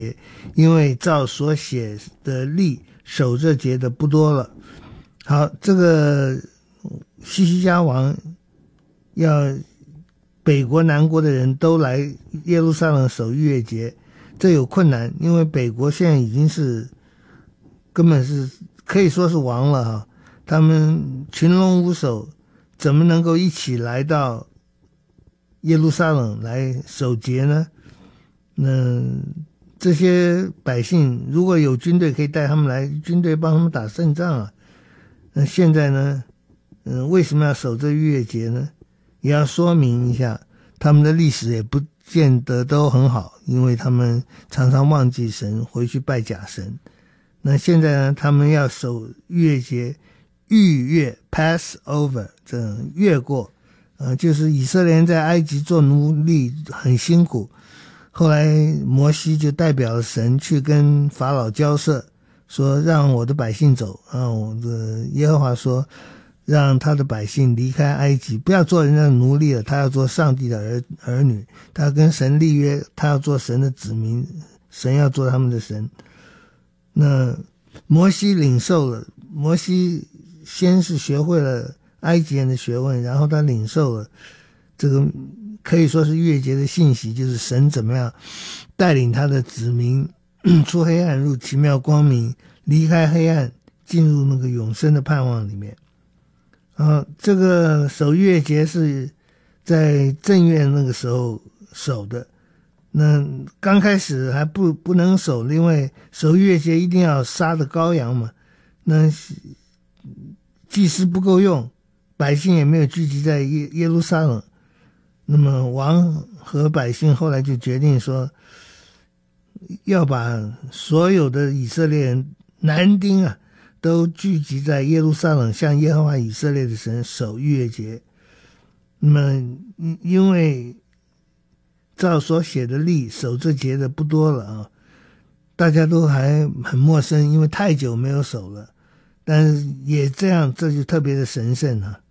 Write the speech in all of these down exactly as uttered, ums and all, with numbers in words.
因为照所写的例，守这节的不多了。好，这个西西家王要北国南国的人都来耶路撒冷守逾越节，这有困难，因为北国现在已经是根本是可以说是亡了哈，他们群龙无首，怎么能够一起来到耶路撒冷来守节呢？那这些百姓如果有军队可以带他们来，军队帮他们打胜仗啊。那现在呢，嗯，为什么要守这逾越节呢？也要说明一下，他们的历史也不见得都很好，因为他们常常忘记神，回去拜假神。那现在呢，他们要守逾越节，逾越 Passover 这样越过，呃，就是以色列人在埃及做奴隶很辛苦，后来摩西就代表了神去跟法老交涉，说让我的百姓走啊，我的耶和华说让他的百姓离开埃及，不要做人家的奴隶了，他要做上帝的儿儿女，他要跟神立约，他要做神的子民，神要做他们的神。那摩西领受了，摩西先是学会了埃及人的学问，然后他领受了这个可以说是逾越节的信息，就是神怎么样带领他的子民出黑暗入奇妙光明，离开黑暗进入那个永生的盼望里面。啊，这个守逾越节是在正月那个时候守的，那刚开始还不不能守，因为守逾越节一定要杀的羔羊嘛，那祭司不够用，百姓也没有聚集在耶耶路撒冷，那么王和百姓后来就决定说，要把所有的以色列人男丁啊都聚集在耶路撒冷，向耶和华以色列的神守逾越节。那么因为照所写的例，守这节的不多了啊，大家都还很陌生，因为太久没有守了，但是也这样，这就特别的神圣啊。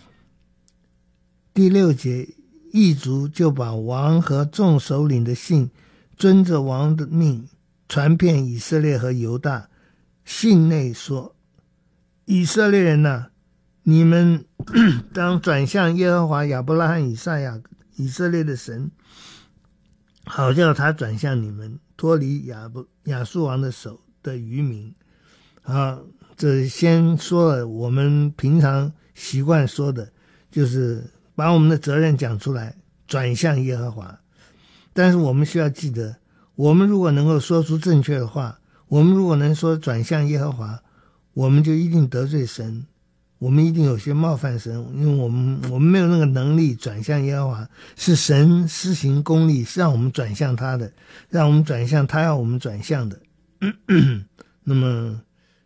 第六节，异族就把王和众首领的信遵着王的命传遍以色列和犹大，信内说，以色列人啊，你们当转向耶和华亚伯拉罕以撒雅以色列的神，好叫他转向你们，脱离亚伯亚述王的手的渔民。啊，这先说了我们平常习惯说的，就是把我们的责任讲出来，转向耶和华。但是我们需要记得，我们如果能够说出正确的话，我们如果能说转向耶和华，我们就一定得罪神，我们一定有些冒犯神，因为我们我们没有那个能力转向耶和华，是神施行公义，是让我们转向他的，让我们转向他要我们转向的。那么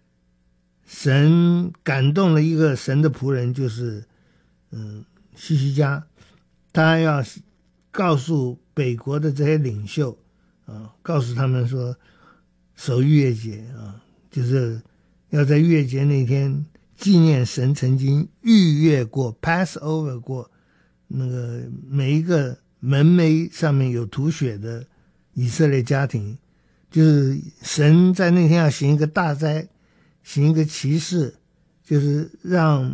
神感动了一个神的仆人，就是嗯西西家，他要告诉北国的这些领袖啊，告诉他们说守逾越节啊，就是要在逾越节那天纪念神曾经逾越过 Passover 过那个每一个门楣上面有涂血的以色列家庭，就是神在那天要行一个大灾，行一个奇事，就是让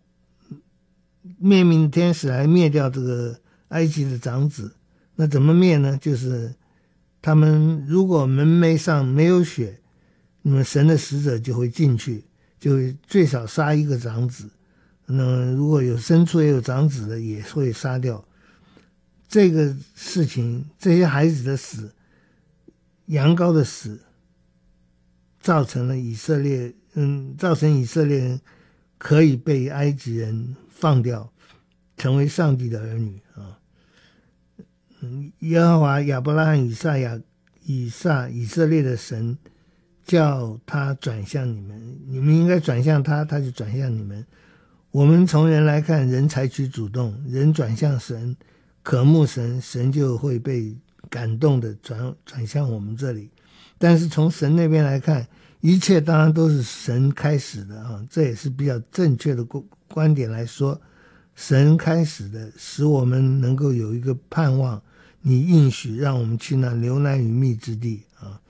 灭命的天使来灭掉这个埃及的长子。那怎么灭呢？就是他们如果门楣上没有血，那么神的使者就会进去，就会最少杀一个长子，那么如果有牲畜也有长子的也会杀掉。这个事情，这些孩子的死，羊羔的死，造成了以色列嗯，造成以色列人可以被埃及人放掉，成为上帝的儿女啊。嗯，耶和华亚伯拉罕以撒亚以撒以色列的神叫他转向你们，你们应该转向他，他就转向你们。我们从人来看，人采取主动，人转向神，渴慕神，神就会被感动的转转向我们这里。但是从神那边来看，一切当然都是神开始的啊，这也是比较正确的观点来说，神开始的，使我们能够有一个盼望， 你应许让我们去那流奶与蜜之地啊。